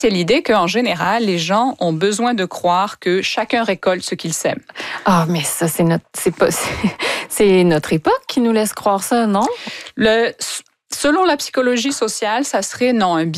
C'est l'idée qu'en général, les gens ont besoin de croire que chacun récolte ce qu'il sème. Ah, mais ça, c'est notre époque qui nous laisse croire ça, non? Selon la psychologie sociale, ça serait non, un